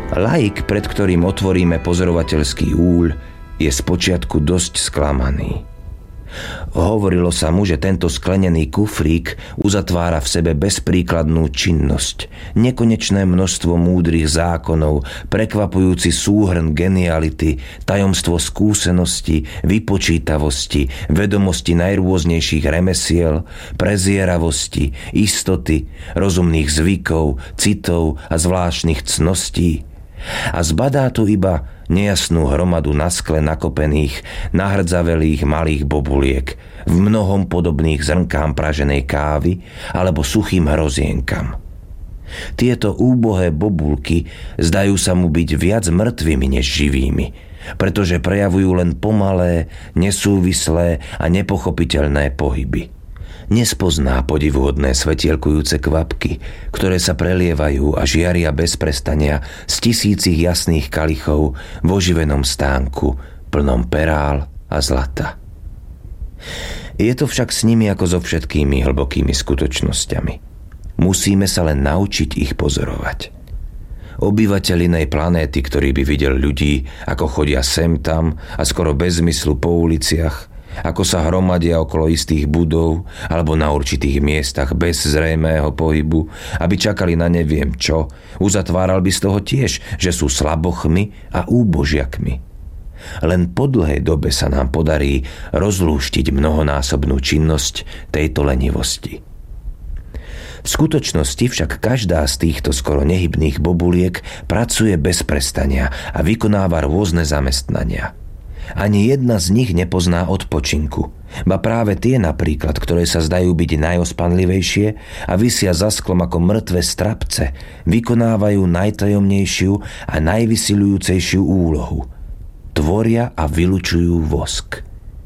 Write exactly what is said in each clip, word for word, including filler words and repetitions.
Laik, pred ktorým otvoríme pozorovateľský úľ, je spočiatku dosť sklamaný. Hovorilo sa mu, že tento sklenený kufrík uzatvára v sebe bezpríkladnú činnosť, nekonečné množstvo múdrych zákonov, prekvapujúci súhrn geniality, tajomstvo skúsenosti, vypočítavosti, vedomosti najrôznejších remesiel, prezieravosti, istoty, rozumných zvykov, citov a zvláštnych cností. A zbadá tu iba nejasnú hromadu na skle nakopených, nahrdzavelých malých bobuliek, v mnohom podobných zrnkám praženej kávy alebo suchým hrozienkam. Tieto úbohé bobulky zdajú sa mu byť viac mŕtvými než živými, pretože prejavujú len pomalé, nesúvislé a nepochopiteľné pohyby. Nespozná podivuhodné svetielkujúce kvapky, ktoré sa prelievajú a žiaria bez prestania z tisícich jasných kalichov v oživenom stánku, plnom perál a zlata. Je to však s nimi ako so všetkými hlbokými skutočnosťami. Musíme sa len naučiť ich pozorovať. Obyvateľ inej planéty, ktorý by videl ľudí, ako chodia sem tam a skoro bez zmyslu po uliciach, ako sa hromadia okolo istých budov alebo na určitých miestach bez zrejmého pohybu, aby čakali na neviem čo, uzatváral by z toho tiež, že sú slabochmi a úbožiakmi. Len po dlhej dobe sa nám podarí rozlúštiť mnohonásobnú činnosť tejto lenivosti. V skutočnosti však každá z týchto skoro nehybných bobuliek pracuje bez prestania a vykonáva rôzne zamestnania. Ani jedna z nich nepozná odpočinku, ba práve tie napríklad, ktoré sa zdajú byť najospanlivejšie a visia za sklom ako mŕtve strapce, vykonávajú najtajomnejšiu a najvysiľujúcejšiu úlohu. Tvoria a vylučujú vosk.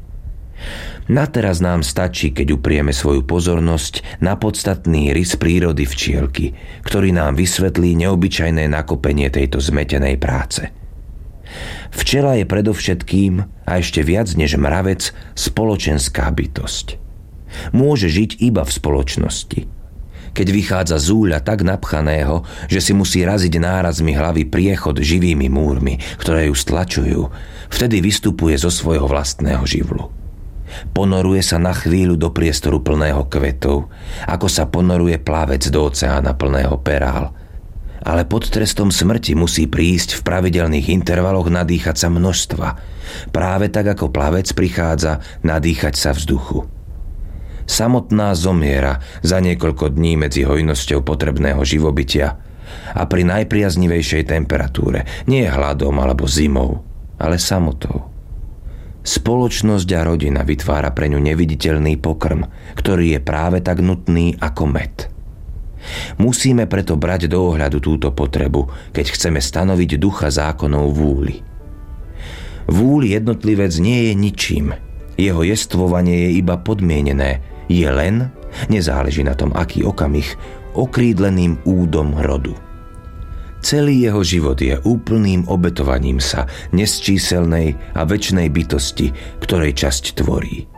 Na teraz nám stačí, keď uprieme svoju pozornosť na podstatný rys prírody včielky, ktorý nám vysvetlí neobyčajné nakopenie tejto zmetenej práce. Včela je predovšetkým a ešte viac než mravec spoločenská bytosť. Môže žiť iba v spoločnosti. Keď vychádza z úľa tak napchaného, že si musí raziť nárazmi hlavy priechod živými múrmi, ktoré ju stlačujú, vtedy vystupuje zo svojho vlastného živlu. Ponoruje sa na chvíľu do priestoru plného kvetov, ako sa ponoruje plavec do oceána plného perál. Ale pod trestom smrti musí prísť v pravidelných intervaloch nadýchať sa množstva, práve tak ako plavec prichádza nadýchať sa vzduchu. Samotná zomiera za niekoľko dní medzi hojnosťou potrebného živobytia a pri najpriaznivejšej temperatúre, nie hladom alebo zimou, ale samotou. Spoločnosť a rodina vytvára pre ňu neviditeľný pokrm, ktorý je práve tak nutný ako med. Musíme preto brať do ohľadu túto potrebu, keď chceme stanoviť ducha zákonov vúly. Vúli jednotlivec nie je ničím. Jeho jestvovanie je iba podmienené. Je len, nezáleží na tom aký okamih, okrídleným údom rodu. Celý jeho život je úplným obetovaním sa nesčíselnej a večnej bytosti, ktorej časť tvorí.